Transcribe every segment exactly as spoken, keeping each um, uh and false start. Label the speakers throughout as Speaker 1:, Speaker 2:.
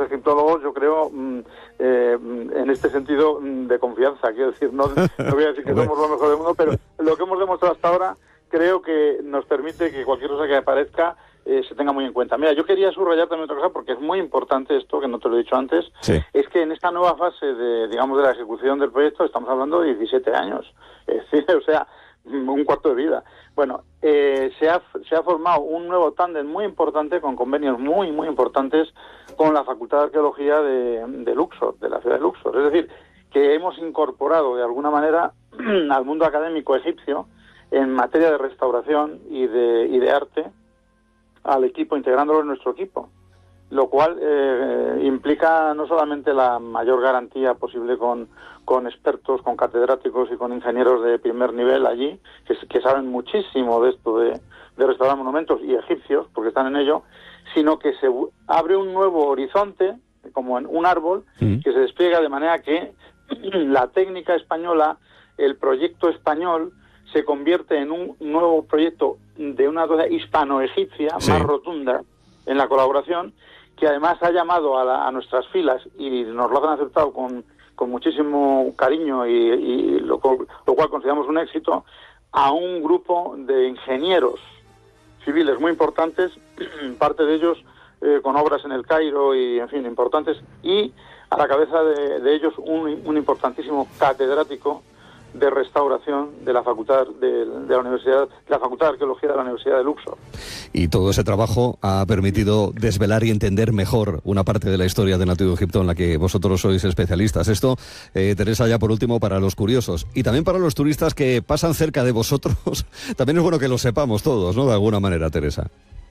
Speaker 1: egiptólogos, yo creo, mm, eh, en este sentido mm, de confianza. Quiero decir, no, no voy a decir que somos lo mejor del mundo, pero lo que hemos demostrado hasta ahora creo que nos permite que cualquier cosa que aparezca eh, se tenga muy en cuenta. Mira, yo quería subrayar también otra cosa, porque es muy importante esto, que no te lo he dicho antes,
Speaker 2: sí.
Speaker 1: es que en esta nueva fase de, digamos, de la ejecución del proyecto estamos hablando de diecisiete años, es decir, o sea, un cuarto de vida. Bueno, eh, se, ha, se ha formado un nuevo tándem muy importante, con convenios muy, muy importantes con la Facultad de Arqueología de, de Luxor, de la ciudad de Luxor. Es decir, que hemos incorporado de alguna manera al mundo académico egipcio en materia de restauración y de, y de arte al equipo, integrándolo en nuestro equipo, lo cual eh, implica no solamente la mayor garantía posible con, con expertos, con catedráticos y con ingenieros de primer nivel allí, que, que saben muchísimo de esto de, de restaurar monumentos, y egipcios, porque están en ello, sino que se abre un nuevo horizonte, como en un árbol, mm. que se despliega de manera que la técnica española, el proyecto español, se convierte en un nuevo proyecto de una cosa hispano-egipcia, sí. más rotunda en la colaboración, que además ha llamado a, la, a nuestras filas, y nos lo han aceptado con, con muchísimo cariño, y, y lo, lo cual consideramos un éxito, a un grupo de ingenieros civiles muy importantes, parte de ellos eh, con obras en el Cairo y, en fin, importantes, y a la cabeza de, de ellos un, un importantísimo catedrático de restauración de la facultad de, de la universidad, de la Facultad de Arqueología de la Universidad de Luxor.
Speaker 2: Y todo ese trabajo ha permitido desvelar y entender mejor una parte de la historia del Antiguo Egipto en la que vosotros sois especialistas. Esto, eh, Teresa, ya por último, para los curiosos y también para los turistas que pasan cerca de vosotros, también es bueno que lo sepamos todos, ¿no? De alguna manera, Teresa.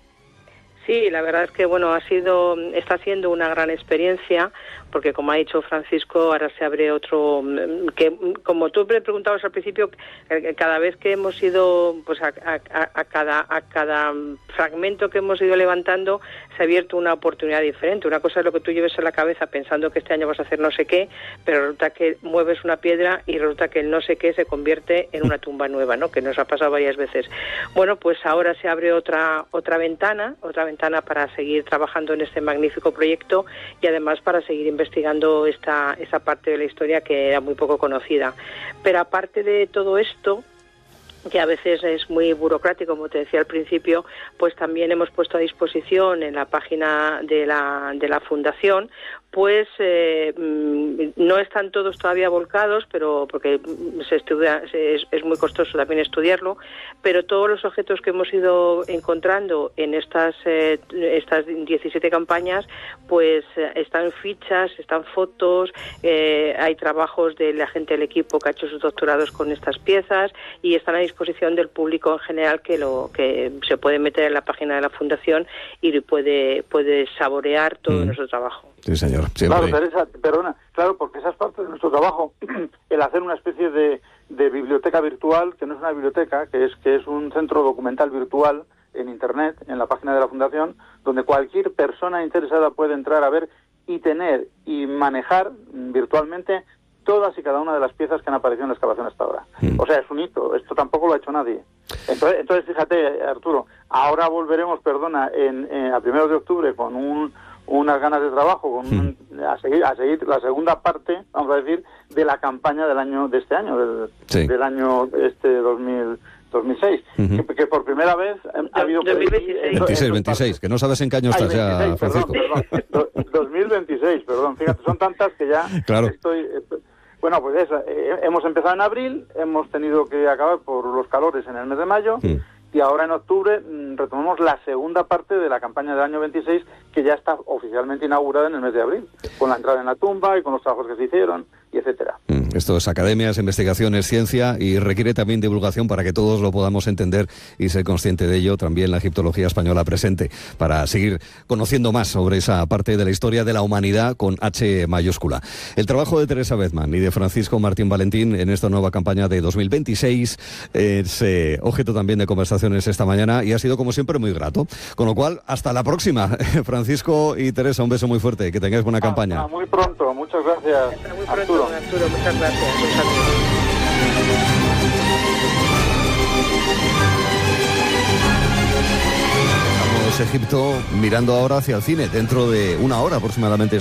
Speaker 3: Sí, la verdad es que bueno, ha sido, está siendo una gran experiencia, porque como ha dicho Francisco, ahora se abre otro, que como tú me preguntabas al principio, cada vez que hemos ido, pues a, a, a cada a cada fragmento que hemos ido levantando, se ha abierto una oportunidad diferente. Una cosa es lo que tú lleves en la cabeza pensando que este año vas a hacer no sé qué, pero resulta que mueves una piedra y resulta que el no sé qué se convierte en una tumba nueva, ¿no? Que nos ha pasado varias veces. Bueno, pues ahora se abre otra otra ventana, otra ventana para seguir trabajando en este magnífico proyecto, y además para seguir investigando esta esa parte de la historia que era muy poco conocida. Pero aparte de todo esto, que a veces es muy burocrático, como te decía al principio, pues también hemos puesto a disposición en la página de la de la Fundación, pues eh, no están todos todavía volcados, pero porque se estudia, se, es, es muy costoso también estudiarlo, pero todos los objetos que hemos ido encontrando en estas eh, estas diecisiete campañas, pues eh, están fichas, están fotos, eh, hay trabajos de la gente del equipo que ha hecho sus doctorados con estas piezas, y están a disposición del público en general, que lo que se puede meter en la página de la Fundación y puede puede saborear todo mm. nuestro trabajo.
Speaker 2: Sí, señor. Siempre.
Speaker 1: Claro, Teresa, perdona, claro, porque esa es parte de nuestro trabajo, el hacer una especie de, de biblioteca virtual, que no es una biblioteca, que es que es un centro documental virtual en Internet, en la página de la Fundación, donde cualquier persona interesada puede entrar a ver y tener y manejar virtualmente todas y cada una de las piezas que han aparecido en la excavación hasta ahora. Mm. O sea, es un hito, esto tampoco lo ha hecho nadie. Entonces, entonces fíjate, Arturo, ahora volveremos, perdona, en, en, a primeros de octubre con un unas ganas de trabajo con un, a seguir a seguir la segunda parte, vamos a decir, de la campaña del año de este año del, sí. del año este dos mil seis, uh-huh. que, que por primera vez ha habido
Speaker 2: veintiséis, veintiséis, que no sabes en qué año estás ya, Francisco.
Speaker 1: Perdón, perdón, dos mil veintiséis, perdón, fíjate, son tantas que ya
Speaker 2: claro.
Speaker 1: estoy, estoy bueno, pues eso, eh, hemos empezado en abril, hemos tenido que acabar por los calores en el mes de mayo. Uh-huh. Y ahora en octubre mmm, retomamos la segunda parte de la campaña del año veintiséis, que ya está oficialmente inaugurada en el mes de abril, con la entrada en la tumba y con los trabajos que se hicieron, y etcétera.
Speaker 2: Mm, esto es academias, investigaciones, ciencia, y requiere también divulgación para que todos lo podamos entender y ser consciente de ello. También la egiptología española presente, para seguir conociendo más sobre esa parte de la historia de la humanidad con H mayúscula. El trabajo de Teresa Bezman y de Francisco Martín Valentín en esta nueva campaña de dos mil veintiséis es eh, objeto también de conversación esta mañana, y ha sido como siempre muy grato. Con lo cual, hasta la próxima. Francisco y Teresa, un beso muy fuerte, que tengáis buena ah, campaña.
Speaker 1: Ah, muy pronto, muchas gracias.
Speaker 3: Hasta muy pronto, Arturo. Arturo, muchas gracias.
Speaker 2: Estamos Egipto mirando ahora hacia el cine, dentro de una hora aproximadamente.